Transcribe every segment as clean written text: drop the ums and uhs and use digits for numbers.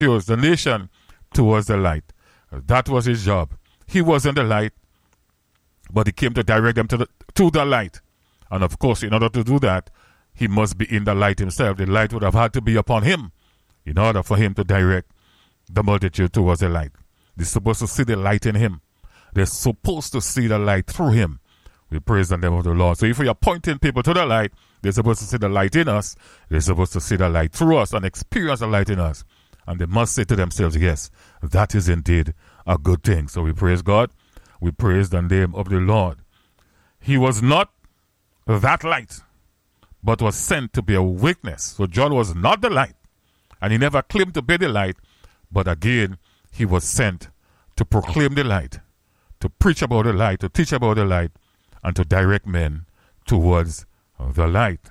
shows the nation towards the light. That was his job. He wasn't the light, but he came to direct them to the light. And of course, in order to do that, he must be in the light himself. The light would have had to be upon him in order for him to direct the multitude towards the light. They're supposed to see the light in him. They're supposed to see the light through him. We praise the name of the Lord. So if we are pointing people to the light, they're supposed to see the light in us. They're supposed to see the light through us and experience the light in us. And they must say to themselves, yes, that is indeed a good thing. So we praise God. We praise the name of the Lord. He was not that light, but was sent to be a witness. So John was not the light, and he never claimed to be the light, but again, he was sent to proclaim the light, to preach about the light, to teach about the light, and to direct men towards the light.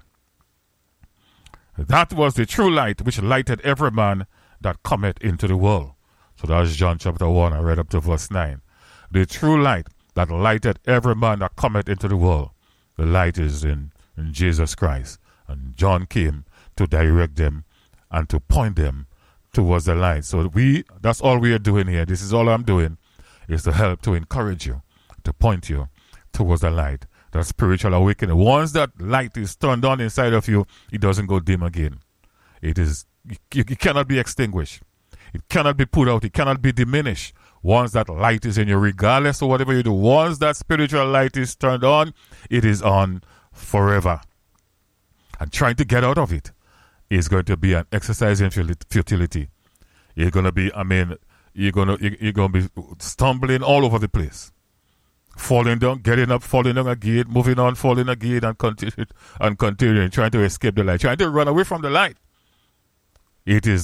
That was the true light which lighted every man that cometh into the world. So that's John chapter 1. I read up to verse 9. The true light that lighted every man that cometh into the world. The light is in Jesus Christ. And John came to direct them and to point them towards the light. So that's all we are doing here. This is all I'm doing, is to help, to encourage you, to point you towards the light. That spiritual awakening. Once that light is turned on inside of you, it doesn't go dim again. It cannot be extinguished. It cannot be put out. It cannot be diminished. Once that light is in you, regardless of whatever you do, once that spiritual light is turned on, it is on forever. And trying to get out of it is going to be an exercise in futility. You're going to be, you're going to be stumbling all over the place. Falling down, getting up, falling down again, moving on, falling again, and continuing, trying to escape the light, trying to run away from the light. It is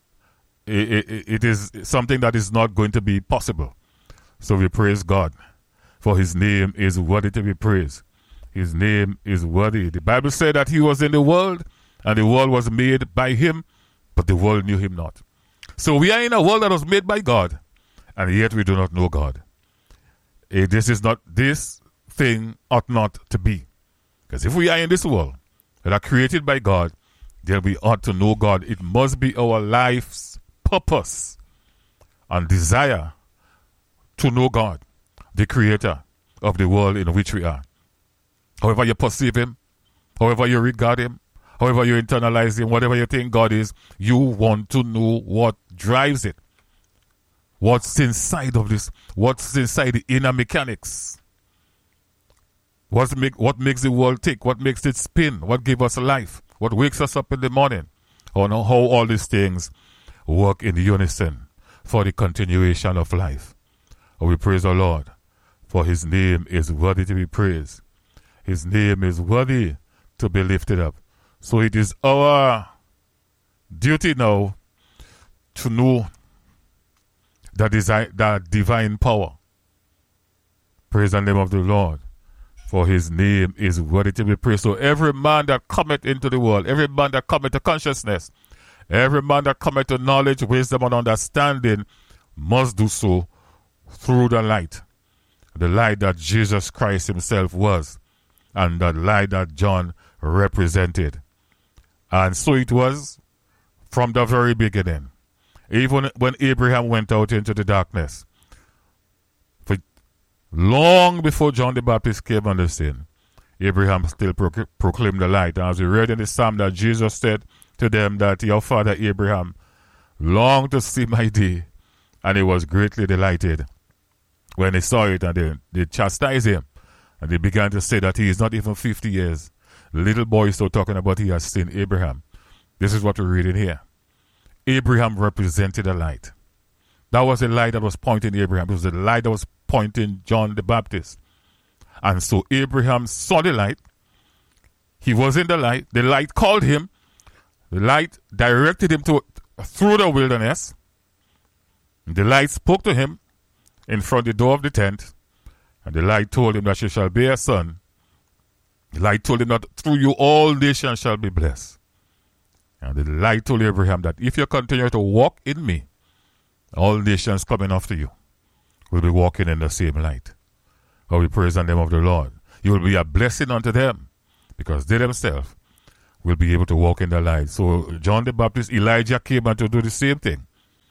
something that is not going to be possible. So we praise God, for his name is worthy to be praised. His name is worthy. The Bible said that he was in the world, and the world was made by him, but the world knew him not. So we are in a world that was made by God, and yet we do not know God. This thing ought not to be. Because if we are in this world that are created by God, then we ought to know God. It must be our life's purpose and desire to know God, the creator of the world in which we are. However you perceive him, however you regard him, however you internalize him, whatever you think God is, you want to know what drives it. What's inside of this? What's inside the inner mechanics? What makes the world tick? What makes it spin? What gives us life? What wakes us up in the morning? Or know how all these things work in unison for the continuation of life. Oh, we praise the Lord, for his name is worthy to be praised. His name is worthy to be lifted up. So it is our duty now to know that divine power. Praise the name of the Lord, for his name is worthy to be praised. So every man that cometh into the world, every man that cometh to consciousness, every man that cometh to knowledge, wisdom, and understanding must do so through the light that Jesus Christ himself was, and the light that John represented. And so it was from the very beginning. Even when Abraham went out into the darkness, for long before John the Baptist came on the scene, Abraham still proclaimed the light. And as we read in the Psalm, that Jesus said to them that your father Abraham longed to see my day, and he was greatly delighted when he saw it, and they chastised him. And they began to say that he is not even 50 years. The little boy is still talking about he has seen Abraham. This is what we're reading here. Abraham represented a light. That was the light that was pointing Abraham. It was the light that was pointing John the Baptist. And so Abraham saw the light. He was in the light. The light called him. The light directed him through the wilderness. The light spoke to him in front of the door of the tent. And the light told him that she shall bear a son. The light told him that through you all nations shall be blessed. And the light told Abraham that if you continue to walk in me, all nations coming after you will be walking in the same light. Oh, we praise the name of the Lord. You will be a blessing unto them, because they themselves will be able to walk in the light. So John the Baptist, Elijah came and to do the same thing.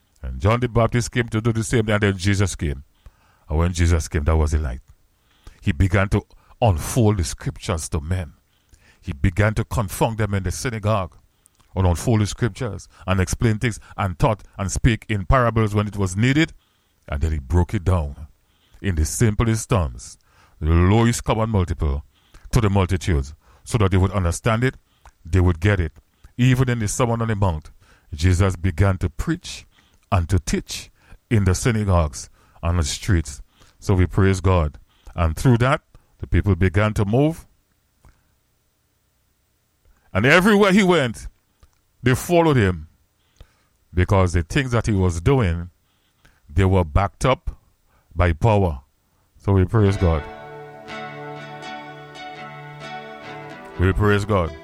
John the Baptist came to do the same, and then Jesus came. And when Jesus came, that was the light. He began to unfold the scriptures to men. He began to confound them in the synagogue, and unfold the scriptures, and explain things, and taught and speak in parables when it was needed. And then he broke it down in the simplest terms, the lowest common multiple, to the multitudes, so that they would understand it, they would get it. Even in the Sermon on the Mount, Jesus began to preach and to teach in the synagogues and the streets. So we praise God. And through that, the people began to move. And everywhere he went, they followed him, because the things that he was doing, they were backed up by power. So we praise God. We praise God.